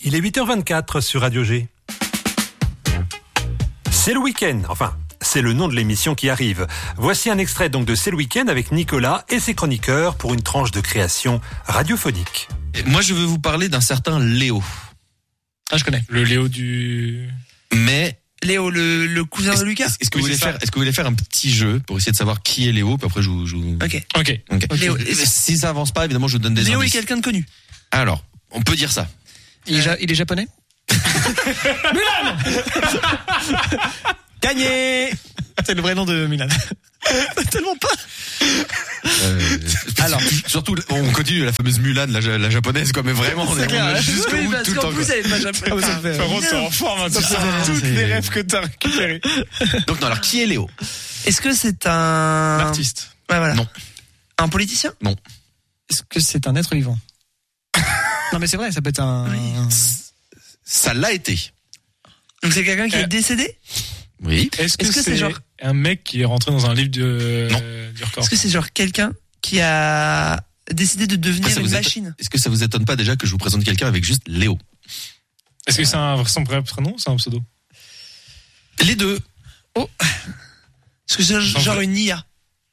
Il est 8h24 sur Radio G. C'est le week-end, enfin, c'est le nom de l'émission qui arrive. Voici un extrait donc de C'est le week-end avec Nicolas et ses chroniqueurs pour une tranche de création radiophonique. Moi, je veux vous parler d'un certain Léo. Ah, je connais. Le Léo du... Mais... Léo, le cousin de Lucas. Est-ce que vous voulez faire un petit jeu pour essayer de savoir qui est Léo, puis après je vous... Ok. Léo, si ça avance pas, évidemment, je vous donne des Léo indices. est quelqu'un de connu. Alors, on peut dire ça. Il est japonais. Mulan. Gagné. C'est le vrai nom de Mulan. Tellement pas. Alors, surtout, on continue la fameuse Mulan, la japonaise, quoi, mais vraiment, on est jusqu'au bout parce tout le qu'en temps. plus, elle est pas japonaise. Ferro, t'es en forme, hein, tu sais, toutes les rêves que t'as récupérés. Donc non, alors qui est Léo? Est-ce que c'est un Artiste. Ouais, voilà. Non. Un politicien? Non. Est-ce que c'est un être vivant? Non, mais c'est vrai, ça peut être un... Ça l'a été. Donc c'est quelqu'un qui est décédé? Oui. Est-ce que c'est genre un mec qui est rentré dans un livre du record? Est-ce que c'est genre quelqu'un qui a décidé de devenir une machine? Est-ce que ça vous étonne pas déjà que je vous présente quelqu'un avec juste Léo? Est-ce que c'est son vrai prénom ou c'est un pseudo? Les deux. Oh. Est-ce que c'est genre une IA?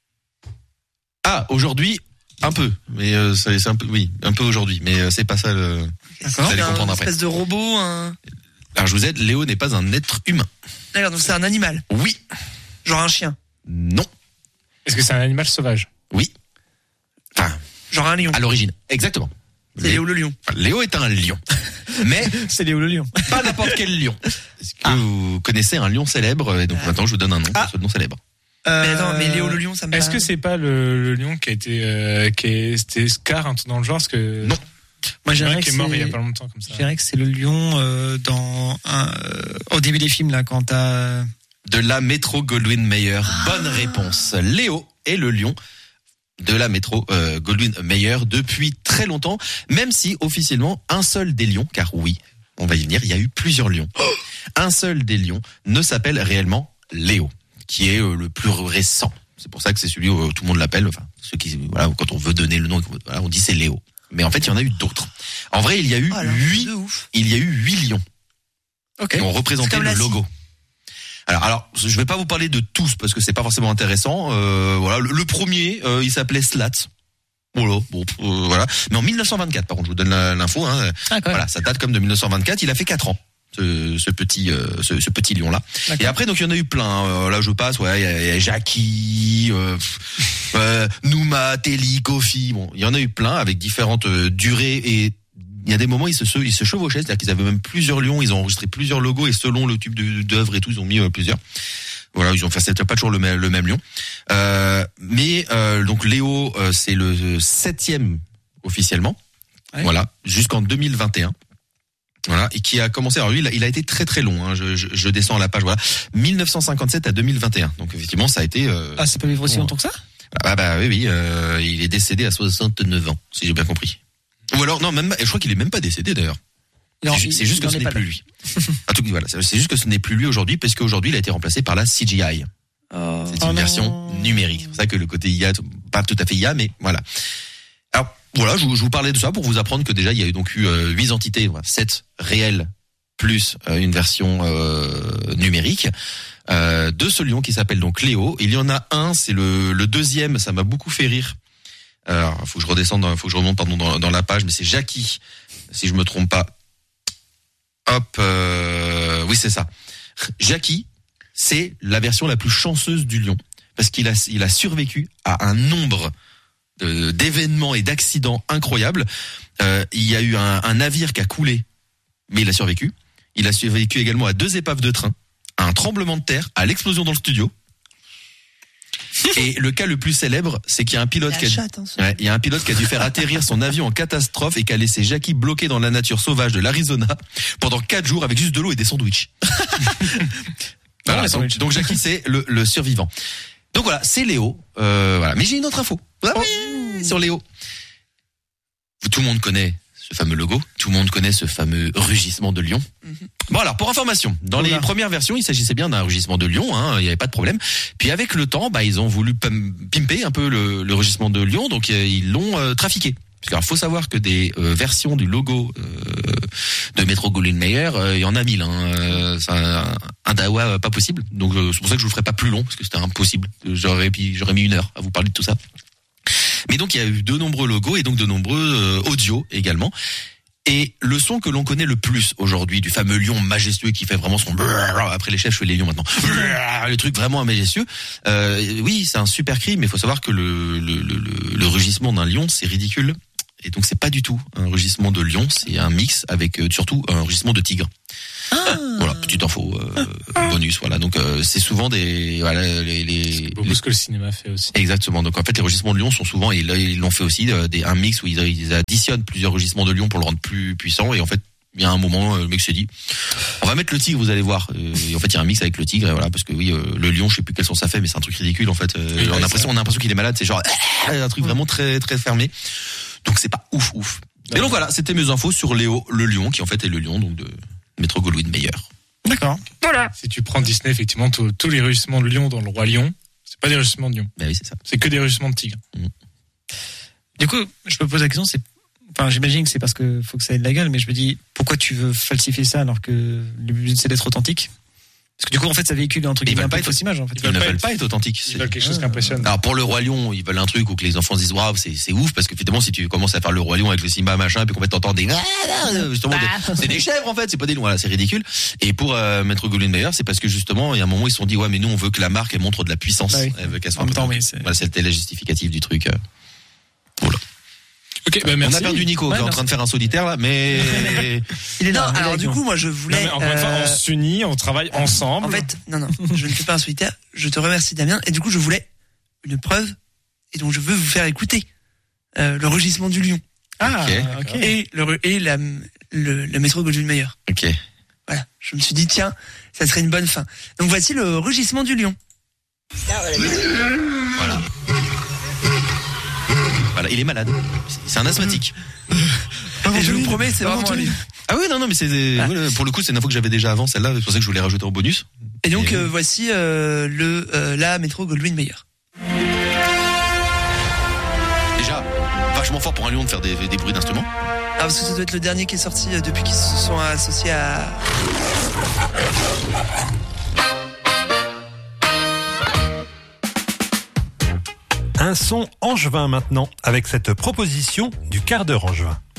Ah, aujourd'hui, un peu. Mais c'est un peu, oui, un peu aujourd'hui. Mais c'est pas ça le... D'accord. Vous allez comprendre après. Une espèce de robot, Alors je vous aide, Léo n'est pas un être humain. D'accord, donc c'est un animal. Oui. Genre un chien. Non. Est-ce que c'est un animal sauvage? Oui. Enfin, genre un lion. À l'origine, exactement. C'est Léo le lion. Léo est un lion. Mais c'est Léo le lion. Pas n'importe quel lion. Est-ce que vous connaissez un lion célèbre? Et donc maintenant je vous donne un nom pour ce nom célèbre. Mais attends, mais Léo le lion, ça me Est-ce que c'est pas le lion qui a été c'était Scar, un truc dans le genre? Parce que... Non. Moi, je dirais qui est mort il y a pas longtemps comme ça. Je dirais que c'est le lion au début des films là quand t'as de la Metro Goldwyn Mayer. Bonne réponse. Léo est le lion de la Metro Goldwyn Mayer depuis très longtemps, même si officiellement un seul des lions, car oui, on va y venir, il y a eu plusieurs lions. Un seul des lions ne s'appelle réellement Léo, qui est le plus récent. C'est pour ça que c'est celui où tout le monde l'appelle. Enfin, ceux qui voilà, quand on veut donner le nom, voilà, on dit c'est Léo. Mais en fait, il y en a eu d'autres. En vrai, il y a eu 8 lions. Ok. Qui ont représenté le logo. Alors, je vais pas vous parler de tous parce que c'est pas forcément intéressant. Voilà, le premier, il s'appelait Slat. Voilà. Mais en 1924, par contre, je vous donne l'info. Hein. Voilà, ça date comme de 1924. Il a fait 4 ans. Ce petit lion là. Et après donc il y en a eu plein. Là je passe. Ouais, il y a Jackie, Nouma, Telly, Kofi. Bon, il y en a eu plein avec différentes durées et il y a des moments ils se chevauchaient, c'est-à-dire qu'ils avaient même plusieurs lions. Ils ont enregistré plusieurs logos et selon le type d'œuvre et tout, ils ont mis plusieurs. Voilà, ils ont fait c'était pas toujours le même lion. Mais donc Léo, c'est le 7e officiellement. Ouais. Voilà, jusqu'en 2021. Voilà, et qui a commencé. Alors lui, il a été très très long. Hein, je descends à la page. Voilà, 1957 à 2021. Donc effectivement, ça a été. Ah, ça peut vivre aussi longtemps que ça? Bah oui. Il est décédé à 69 ans, si j'ai bien compris. Ou alors non, même. Je crois qu'il est même pas décédé d'ailleurs. C'est juste que ce n'est plus lui. Voilà, c'est juste que ce n'est plus lui aujourd'hui, parce qu'aujourd'hui, il a été remplacé par la CGI. C'est une version numérique. C'est pour ça que le côté IA, pas tout à fait IA, mais voilà. Alors voilà, je vous parlais de ça pour vous apprendre que déjà il y a eu 8 entités, 7 réelles plus une version numérique de ce lion qui s'appelle donc Léo. Il y en a un, c'est le deuxième, ça m'a beaucoup fait rire. Alors, faut que je remonte dans la page, mais c'est Jackie, si je me trompe pas. Hop, oui c'est ça. Jackie, c'est la version la plus chanceuse du lion parce qu'il a survécu à un nombre d'événements et d'accidents incroyables. Il y a eu un navire qui a coulé, mais il a survécu. Il a survécu également à 2 épaves de train, à un tremblement de terre, à l'explosion dans le studio. Et le cas le plus célèbre, c'est qu'il y a un pilote il y a un pilote qui a dû faire atterrir son avion en catastrophe et qui a laissé Jackie bloqué dans la nature sauvage de l'Arizona pendant 4 jours avec juste de l'eau et des sandwichs. Voilà, donc Jackie, c'est le survivant. Donc voilà, c'est Léo. Voilà. Mais j'ai une autre info. Sur Léo. Tout le monde connaît ce fameux logo. Tout le monde connaît ce fameux rugissement de lion. Bon alors, pour information, dans les premières versions, il s'agissait bien d'un rugissement de lion. Il n'y avait pas de problème. Puis avec le temps, ils ont voulu pimper un peu le rugissement de lion. Donc ils l'ont trafiqué. Parce qu'il faut savoir que des versions du logo de Metro-Goldwyn-Mayer, il y en a 1000. C'est un dawa pas possible. Donc c'est pour ça que je vous le ferai pas plus long, parce que c'était impossible. J'aurais mis 1 heure à vous parler de tout ça. Mais donc il y a eu de nombreux logos et donc de nombreux audios également. Et le son que l'on connaît le plus aujourd'hui, du fameux lion majestueux qui fait vraiment son après les chefs, je fais les lions maintenant. Le truc vraiment majestueux. Oui, c'est un super cri, mais il faut savoir que le rugissement d'un lion, c'est ridicule. Et donc c'est pas du tout un rugissement de lion, c'est un mix avec surtout un rugissement de tigre. Voilà, petite info bonus. Voilà, donc c'est souvent c'est beaucoup ce que le cinéma fait aussi. Exactement. Donc en fait les rugissements de lion sont souvent, et là ils l'ont fait aussi, un mix où ils additionnent plusieurs rugissements de lion pour le rendre plus puissant. Et en fait il y a un moment le mec s'est dit on va mettre le tigre, vous allez voir. Et en fait il y a un mix avec le tigre, et voilà, parce que oui le lion, je sais plus quel son ça fait, mais c'est un truc ridicule en fait. On a l'impression qu'il est malade, c'est genre un truc vraiment très très fermé. Donc c'est pas ouf. Et donc voilà, c'était mes infos sur Léo le lion, qui en fait est le lion donc de Metro-Goldwyn-Mayer. D'accord. Voilà. Si tu prends Disney, effectivement, tous les rugissements de lion dans Le Roi Lion, c'est pas des rugissements de lion. Ben oui, c'est ça. C'est que des rugissements de tigre. Du coup, je me pose la question, j'imagine que c'est parce que faut que ça ait de la gueule, mais je me dis, pourquoi tu veux falsifier ça alors que le but c'est d'être authentique? Parce que du coup, en fait, ça véhicule un truc qui est un peu fausse image, en fait. Ils ne veulent pas être authentiques. Ils veulent quelque chose qui impressionne. Alors, pour Le Roi Lion, ils veulent un truc où que les enfants se disent, waouh, c'est ouf, parce que finalement, si tu commences à faire Le Roi Lion avec le Simba, machin, puis qu'on va t'entendre c'est des chèvres, en fait, c'est pas des lions, voilà, c'est ridicule. Et pour, Metro-Goldwyn-Mayer, c'est parce que justement, il y a un moment, ils se sont dit, ouais, mais nous, on veut que la marque, elle montre de la puissance. Bah oui. Elle veut qu'elle soit en même temps, oui, c'était la justificative du truc. Voilà. Ok, bah merci. On a perdu Nico, qui est en train de faire un solitaire, là, mais... Il est là. Non, alors du coup, moi, je voulais... Non, mais encore une fois, on s'unit, on travaille ensemble. En fait, non, je ne fais pas un solitaire. Je te remercie, Damien. Et du coup, je voulais une preuve. Et donc, je veux vous faire écouter le rugissement du lion. Ah, ok. Et le Metro-Goldwyn-Mayer. Ok. Voilà. Je me suis dit, tiens, ça serait une bonne fin. Donc, voici le rugissement du lion. Voilà. Voilà, il est malade. C'est un asthmatique. Et je vous promets, c'est vraiment lui. Ah oui, non, mais pour le coup, c'est une info que j'avais déjà avant, celle-là, c'est pour ça que je voulais rajouter en bonus. Et donc, voici la Metro-Goldwyn-Mayer. Déjà, vachement fort pour un lion de faire des bruits d'instruments. Ah, parce que ça doit être le dernier qui est sorti depuis qu'ils se sont associés à... Un son angevin maintenant, avec cette proposition du quart d'heure angevin.